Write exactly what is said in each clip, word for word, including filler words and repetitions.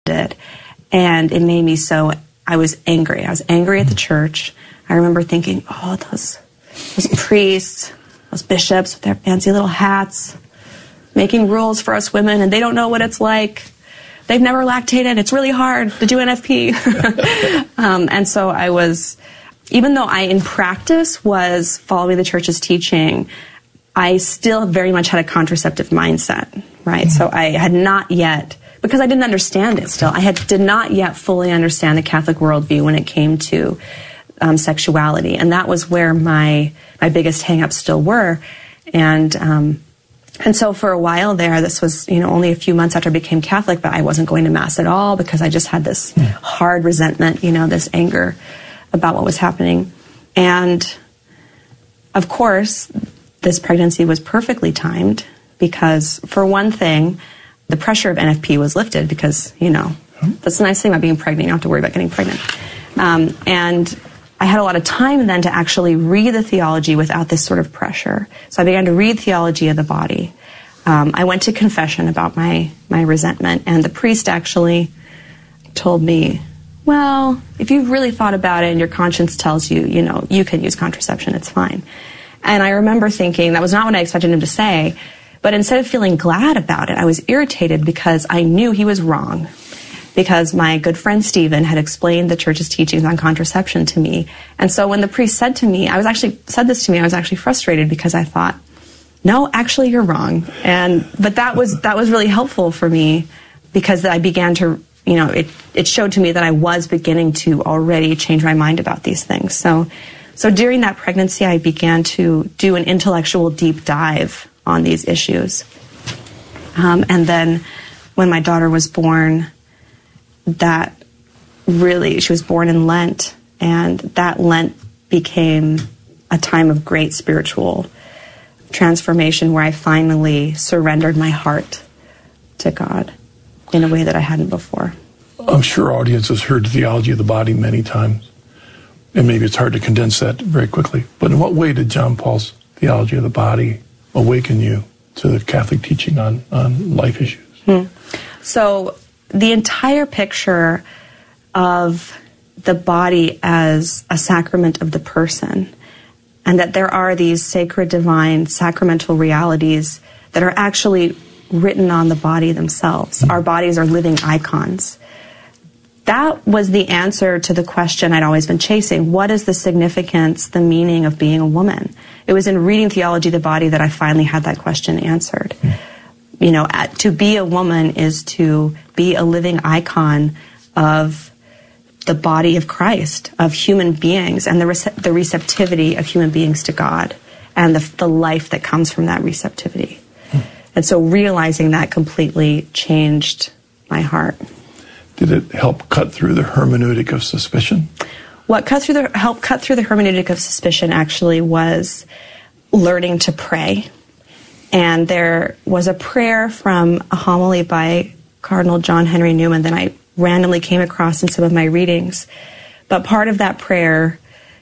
did. And it made me so, I was angry. I was angry at the church. I remember thinking, oh, those, those priests, those bishops with their fancy little hats, making rules for us women, and they don't know what it's like. They've never lactated. It's really hard to do N F P. um, and so I was, even though I, in practice, was following the church's teaching, I still very much had a contraceptive mindset, right? Mm-hmm. So I had not yet, because I didn't understand it still, I had, did not yet fully understand the Catholic worldview when it came to um, sexuality. And that was where my, my biggest hang-ups still were. And, um, and so for a while there, this was, you know, only a few months after I became Catholic, but I wasn't going to Mass at all because I just had this mm. hard resentment, you know, this anger about what was happening. And of course, this pregnancy was perfectly timed because, for one thing, the pressure of N F P was lifted because, you know, that's the nice thing about being pregnant. You don't have to worry about getting pregnant. Um, and I had a lot of time then to actually read the theology without this sort of pressure. So I began to read theology of the body. Um, I went to confession about my, my resentment, and the priest actually told me, well, if you've really thought about it and your conscience tells you, you know, you can use contraception, it's fine. And I remember thinking, that was not what I expected him to say, but instead of feeling glad about it, I was irritated because I knew he was wrong. Because my good friend Stephen had explained the church's teachings on contraception to me. And so when the priest said to me, I was actually, said this to me, I was actually frustrated because I thought, no, actually you're wrong. And, but that was, that was really helpful for me because I began to, you know, it, it showed to me that I was beginning to already change my mind about these things. So, so during that pregnancy, I began to do an intellectual deep dive on these issues. Um, and then when my daughter was born, that really, she was born in Lent, and that Lent became a time of great spiritual transformation where I finally surrendered my heart to God in a way that I hadn't before. I'm sure our audience has heard the theology of the body many times, and maybe it's hard to condense that very quickly. But in what way did John Paul's theology of the body awaken you to the Catholic teaching on, on life issues? Hmm. So the entire picture of the body as a sacrament of the person, and that there are these sacred, divine, sacramental realities that are actually written on the body themselves. Mm-hmm. Our bodies are living icons. That was the answer to the question I'd always been chasing. What is the significance, the meaning of being a woman? It was in reading Theology of the Body that I finally had that question answered. Mm-hmm. You know, at, to be a woman is to be a living icon of the body of Christ, of human beings, and the, rece- the receptivity of human beings to God, and the, the life that comes from that receptivity. Hmm. And so realizing that completely changed my heart. Did it help cut through the hermeneutic of suspicion? What cut through the, helped cut through the hermeneutic of suspicion actually was learning to pray. And there was a prayer from a homily by Cardinal John Henry Newman that I randomly came across in some of my readings. But part of that prayer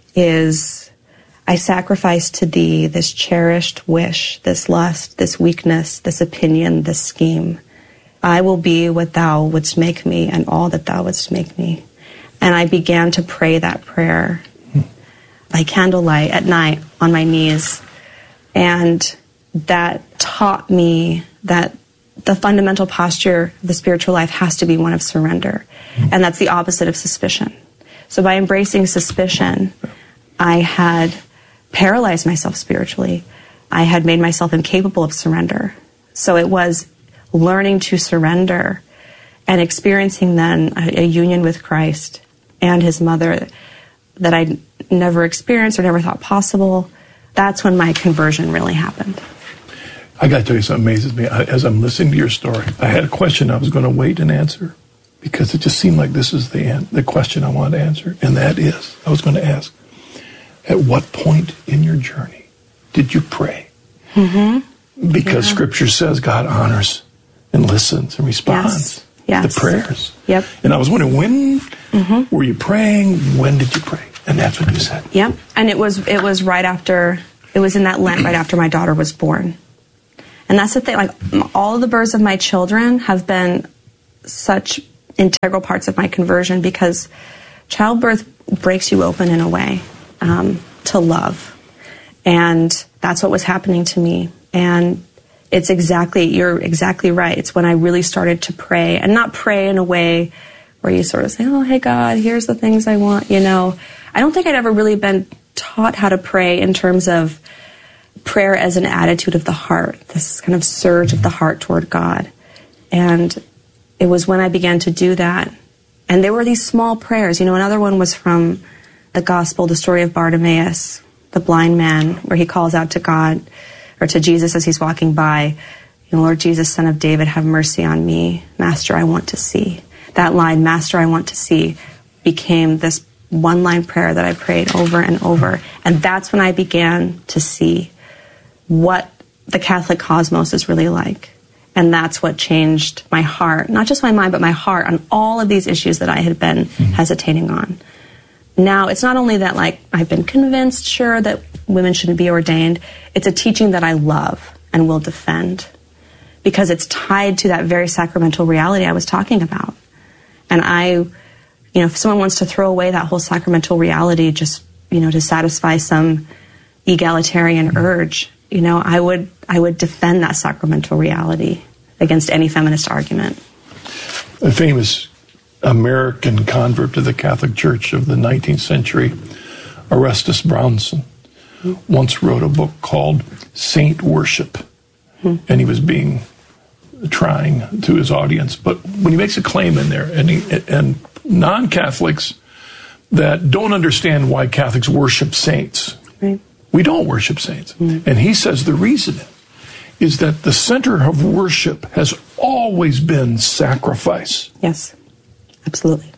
is, I sacrifice to thee this cherished wish, this lust, this weakness, this opinion, this scheme. I will be what thou wouldst make me and all that thou wouldst make me. And I began to pray that prayer by candlelight at night on my knees. And that taught me that the fundamental posture of the spiritual life has to be one of surrender. Mm-hmm. And that's the opposite of suspicion. So by embracing suspicion, I had paralyzed myself spiritually. I had made myself incapable of surrender. So it was learning to surrender and experiencing then a, a union with Christ and his mother that I'd never experienced or never thought possible. That's when my conversion really happened. I got to tell you something amazes me. I, as I'm listening to your story, I had a question I was going to wait and answer because it just seemed like this is the an- the question I wanted to answer, and that is, I was going to ask, at what point in your journey did you pray? Mm-hmm. Because yeah. Scripture says God honors and listens and responds yes. Yes. to prayers. Yep. And I was wondering, when mm-hmm. were you praying? When did you pray? And that's what you said. Yep. And it was it was right after, it was in that Lent right after my daughter was born. And that's the thing, like, all of the births of my children have been such integral parts of my conversion, because childbirth breaks you open in a way um, to love. And that's what was happening to me. And it's exactly, you're exactly right. It's when I really started to pray, and not pray in a way where you sort of say, oh, hey, God, here's the things I want, you know. I don't think I'd ever really been taught how to pray in terms of prayer as an attitude of the heart, this kind of surge of the heart toward God. And it was when I began to do that. And there were these small prayers. You know, another one was from the gospel, the story of Bartimaeus, the blind man, where he calls out to God, or to Jesus as he's walking by, you know, Lord Jesus, Son of David, have mercy on me. Master, I want to see. That line, Master, I want to see, became this one-line prayer that I prayed over and over. And that's when I began to see what the Catholic cosmos is really like. And that's what changed my heart, not just my mind, but my heart on all of these issues that I had been mm-hmm. hesitating on. Now, it's not only that, like, I've been convinced, sure, that women shouldn't be ordained. It's a teaching that I love and will defend, because it's tied to that very sacramental reality I was talking about. And I, you know, if someone wants to throw away that whole sacramental reality just, you know, to satisfy some egalitarian urge, you know, I would I would defend that sacramental reality against any feminist argument. A famous American convert to the Catholic Church of the nineteenth century, Orestes Brownson, mm-hmm. once wrote a book called Saint Worship. Mm-hmm. And he was being trying to his audience. But when he makes a claim in there, and, he, and non-Catholics that don't understand why Catholics worship saints, right. we don't worship saints. Mm-hmm. And he says the reason is that the center of worship has always been sacrifice. Yes. Absolutely.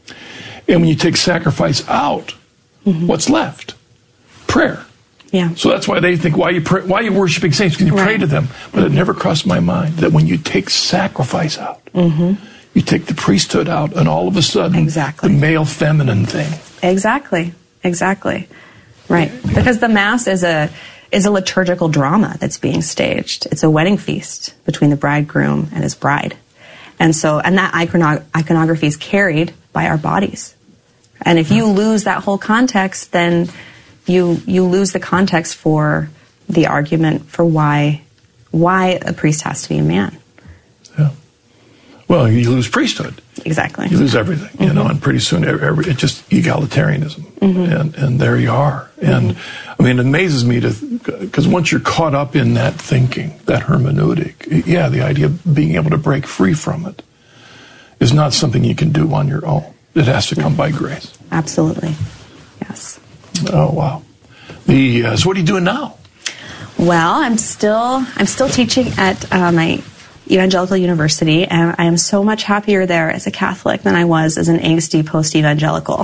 And when you take sacrifice out, mm-hmm. what's left? Prayer. Yeah. So that's why they think, why are you, pray, why are you worshiping saints? Because you right. pray to them. But mm-hmm. it never crossed my mind that when you take sacrifice out, mm-hmm. you take the priesthood out, and all of a sudden, exactly. the male-feminine thing. Exactly. Exactly. Right. Because the Mass is a is a liturgical drama that's being staged. It's a wedding feast between the bridegroom and his bride. And so, and that iconog- iconography is carried by our bodies. And if you lose that whole context, then you you lose the context for the argument for why why a priest has to be a man. Yeah. Well, you lose priesthood. Exactly. You lose everything, you mm-hmm. know, and pretty soon every, it's just egalitarianism. Mm-hmm. And, and there you are. And, mm-hmm. I mean, it amazes me to, because once you're caught up in that thinking, that hermeneutic, yeah, the idea of being able to break free from it is not something you can do on your own. It has to come by grace. Absolutely. Yes. Oh, wow. The, uh, so what are you doing now? Well, I'm still, I'm still teaching at uh, my Evangelical University, and I am so much happier there as a Catholic than I was as an angsty post-evangelical.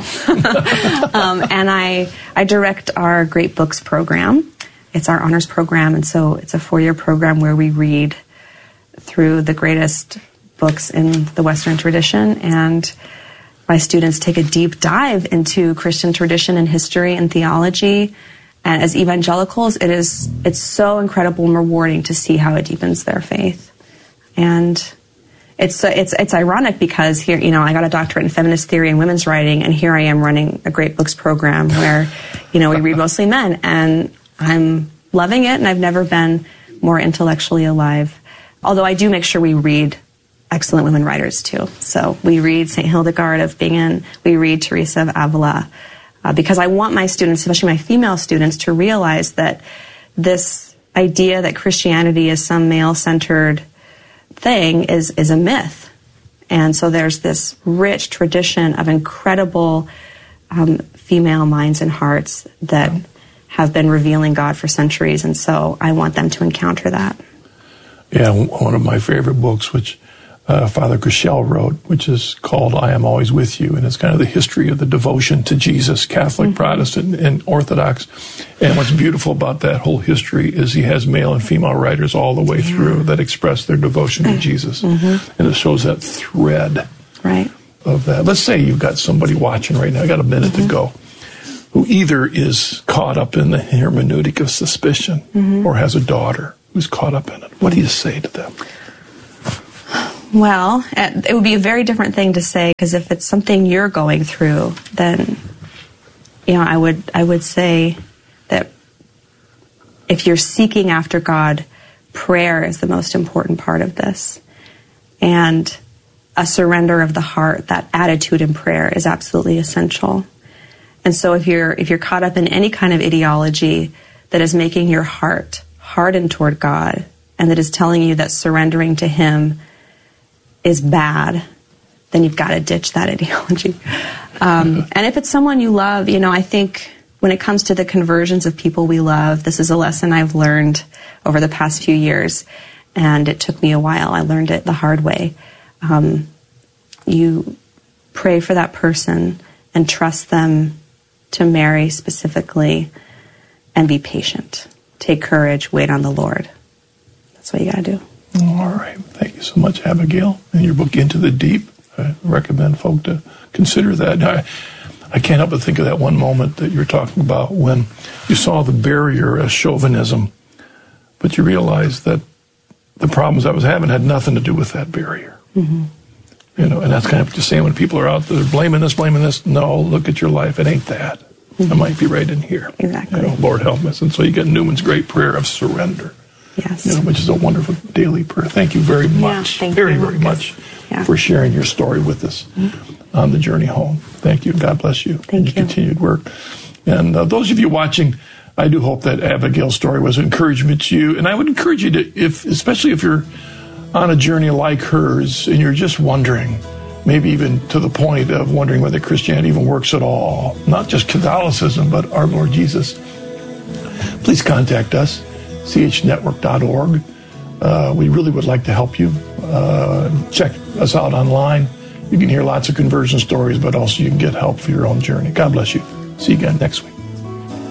um, and I, I direct our Great Books program. It's our honors program, and so it's a four-year program where we read through the greatest books in the Western tradition, and my students take a deep dive into Christian tradition and history and theology. And as evangelicals, it is it's so incredible and rewarding to see how it deepens their faith. And it's it's it's ironic because here, you know, I got a doctorate in feminist theory and women's writing, and here I am running a Great Books program where, you know, we read mostly men, and I'm loving it, and I've never been more intellectually alive. Although I do make sure we read excellent women writers too. So we read Saint Hildegard of Bingen, we read Teresa of Avila, uh, because I want my students, especially my female students, to realize that this idea that Christianity is some male-centered thing is is a myth. And so there's this rich tradition of incredible um, female minds and hearts that have been revealing God for centuries, and so I want them to encounter that. Yeah, one of my favorite books, which uh, Father Grishel wrote, which is called I Am Always With You, and it's kind of the history of the devotion to Jesus, Catholic, mm-hmm. Protestant, and Orthodox. And what's beautiful about that whole history is he has male and female writers all the way yeah. through that express their devotion to Jesus. Mm-hmm. And it shows that thread right. of that. Let's say you've got somebody watching right now, I got a minute mm-hmm. to go, who either is caught up in the hermeneutic of suspicion mm-hmm. or has a daughter who's caught up in it. What do you say to them? Well, it would be a very different thing to say, because if it's something you're going through, then, you know, I would I would say that if you're seeking after God, prayer is the most important part of this. And a surrender of the heart, that attitude in prayer is absolutely essential. And so if you're if you're caught up in any kind of ideology that is making your heart hardened toward God, and that is telling you that surrendering to Him is bad, then you've got to ditch that ideology. Um, and if it's someone you love, you know, I think when it comes to the conversions of people we love, this is a lesson I've learned over the past few years, and it took me a while. I learned it the hard way. Um, you pray for that person and trust them to marry specifically, and be patient. Take courage, wait on the Lord. That's what you got to do. All right. Thank you so much, Abigail. In your book, Into the Deep, I recommend folk to consider that. Now, I, I can't help but think of that one moment that you're talking about when you saw the barrier as chauvinism, but you realized that the problems I was having had nothing to do with that barrier. Mm-hmm. You know, and that's kind of just saying when people are out there blaming this, blaming this. No, look at your life. It ain't that. Mm-hmm. It might be right in here. Exactly. You know, Lord help us. And so you get Newman's great prayer of surrender. Yes. You know, which is a wonderful daily prayer. Thank you very much. Yeah, thank very, you, very much yeah. for sharing your story with us mm-hmm. on the journey home. Thank you. God bless you. Thank and you. your continued work. And uh, those of you watching, I do hope that Abigail's story was an encouragement to you. And I would encourage you to, if, especially if you're on a journey like hers and you're just wondering, maybe even to the point of wondering whether Christianity even works at all, not just Catholicism, but our Lord Jesus, please contact us, c h network dot org. Uh, we really would like to help you. Uh, check us out online. You can hear lots of conversion stories, but also you can get help for your own journey. God bless you. See you again next week.